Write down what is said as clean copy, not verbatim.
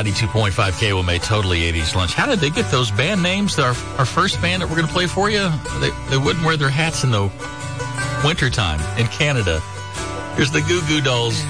92.5 KOMA, totally 80s lunch. How did they get those band names? Our first band that we're going to play for you, they wouldn't wear their hats in the wintertime in Canada. Here's the Goo Goo Dolls.